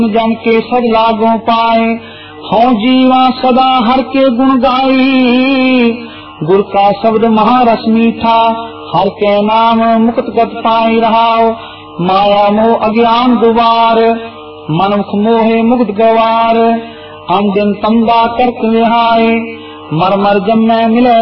जन के सद लागो पाए, हों जीवा सदा हर के गुण गाई। गुर का शब्द महारस मीठा, हर के नाम मुक्त गत पाई रहाओ। माया मोह अज्ञान दुबार, मनुख मोहे मुक्त गवार। अन दिन तंबा तर्क विहाय, मर मर जम में मिले